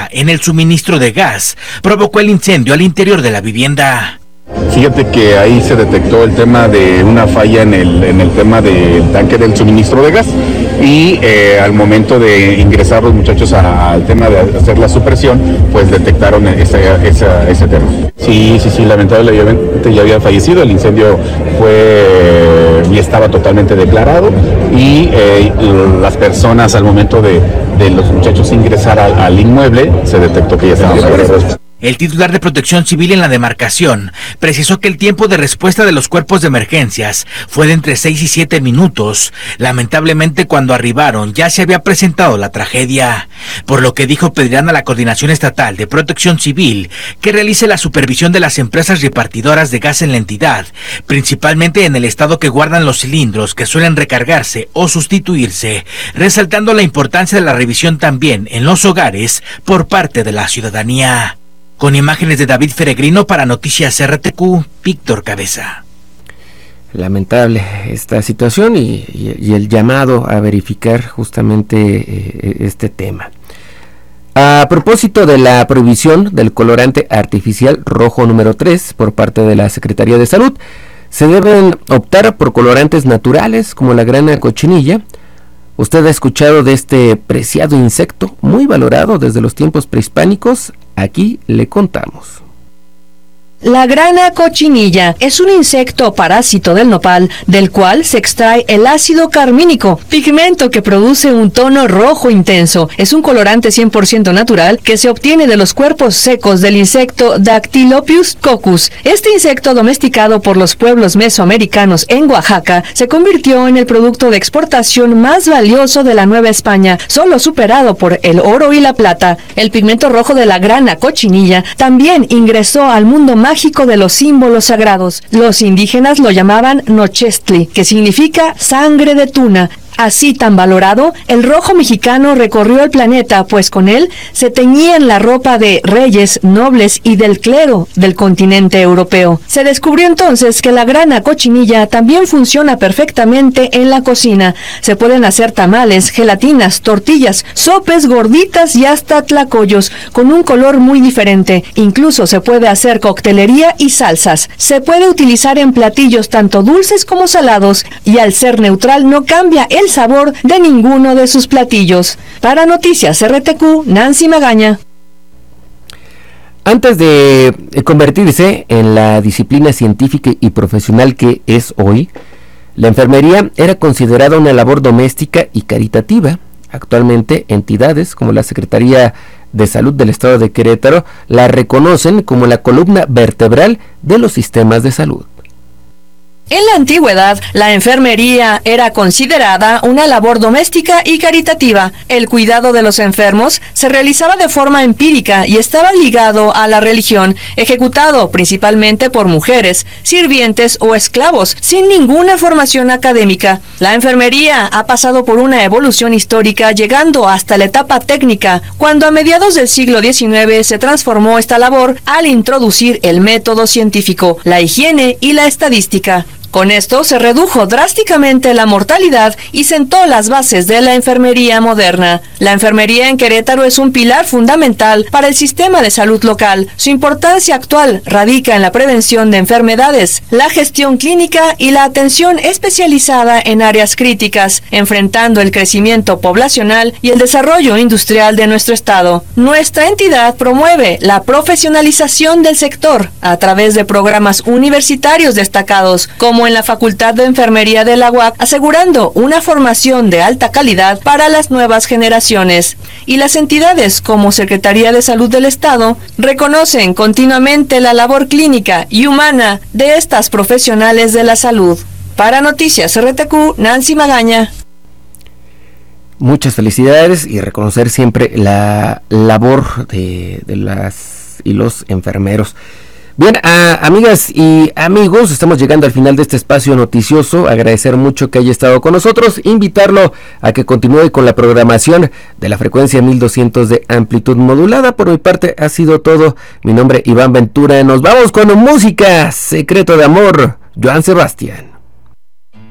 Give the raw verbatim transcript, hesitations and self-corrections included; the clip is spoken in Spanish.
falla en el suministro de gas provocó el incendio al interior de la vivienda. Fíjate que ahí se detectó el tema de una falla en el, en el tema del tanque del suministro de gas y eh, al momento de ingresar los muchachos a, al tema de hacer la supresión, pues detectaron ese, ese, ese tema. Sí, sí, sí, lamentablemente ya había fallecido, el incendio fue y estaba totalmente declarado y eh, las personas al momento de, de los muchachos ingresar al, al inmueble, se detectó que ya estaban fallecidos. El titular de Protección Civil en la demarcación precisó que el tiempo de respuesta de los cuerpos de emergencias fue de entre seis y siete minutos. Lamentablemente, cuando arribaron ya se había presentado la tragedia, por lo que dijo pedirán a la Coordinación Estatal de Protección Civil que realice la supervisión de las empresas repartidoras de gas en la entidad, principalmente en el estado que guardan los cilindros que suelen recargarse o sustituirse, resaltando la importancia de la revisión también en los hogares por parte de la ciudadanía. Con imágenes de David Feregrino para Noticias R T Q, Víctor Cabeza. Lamentable esta situación y, y, y el llamado a verificar justamente eh, este tema. A propósito de la prohibición del colorante artificial rojo número tres por parte de la Secretaría de Salud, se deben optar por colorantes naturales como la grana cochinilla. Usted ha escuchado de este preciado insecto muy valorado desde los tiempos prehispánicos. Aquí le contamos. La grana cochinilla es un insecto parásito del nopal, del cual se extrae el ácido carmínico, pigmento que produce un tono rojo intenso. Es un colorante cien por ciento natural que se obtiene de los cuerpos secos del insecto Dactylopius coccus. Este insecto, domesticado por los pueblos mesoamericanos en Oaxaca, se convirtió en el producto de exportación más valioso de la Nueva España, solo superado por el oro y la plata. El pigmento rojo de la grana cochinilla también ingresó al mundo mágico mágico de los símbolos sagrados. Los indígenas lo llamaban Nochestli, que significa sangre de tuna. Así tan valorado, el rojo mexicano recorrió el planeta, pues con él se teñían la ropa de reyes, nobles y del clero del continente europeo. Se descubrió entonces que la grana cochinilla también funciona perfectamente en la cocina. Se pueden hacer tamales, gelatinas, tortillas, sopes, gorditas y hasta tlacoyos, con un color muy diferente. Incluso se puede hacer coctelería y salsas. Se puede utilizar en platillos tanto dulces como salados, y al ser neutral no cambia el sabor de ninguno de sus platillos. Para Noticias R T Q, Nancy Magaña. Antes de convertirse en la disciplina científica y profesional que es hoy, la enfermería era considerada una labor doméstica y caritativa. Actualmente, entidades como la Secretaría de Salud del Estado de Querétaro la reconocen como la columna vertebral de los sistemas de salud. En la antigüedad, la enfermería era considerada una labor doméstica y caritativa. El cuidado de los enfermos se realizaba de forma empírica y estaba ligado a la religión, ejecutado principalmente por mujeres, sirvientes o esclavos, sin ninguna formación académica. La enfermería ha pasado por una evolución histórica, llegando hasta la etapa técnica, cuando a mediados del siglo diecinueve se transformó esta labor al introducir el método científico, la higiene y la estadística. Con esto se redujo drásticamente la mortalidad y sentó las bases de la enfermería moderna. La enfermería en Querétaro es un pilar fundamental para el sistema de salud local. Su importancia actual radica en la prevención de enfermedades, la gestión clínica y la atención especializada en áreas críticas, enfrentando el crecimiento poblacional y el desarrollo industrial de nuestro estado. Nuestra entidad promueve la profesionalización del sector a través de programas universitarios destacados, como en la Facultad de Enfermería de la U A C, asegurando una formación de alta calidad para las nuevas generaciones. Y las entidades como Secretaría de Salud del Estado reconocen continuamente la labor clínica y humana de estas profesionales de la salud. Para Noticias R T Q, Nancy Magaña. Muchas felicidades y reconocer siempre la labor de, de las y los enfermeros. Bien, a, amigas y amigos, estamos llegando al final de este espacio noticioso. Agradecer mucho que haya estado con nosotros, invitarlo a que continúe con la programación de la frecuencia mil doscientos de amplitud modulada. Por mi parte ha sido todo. Mi nombre es Iván Ventura. Nos vamos con música. Secreto de amor, Joan Sebastián.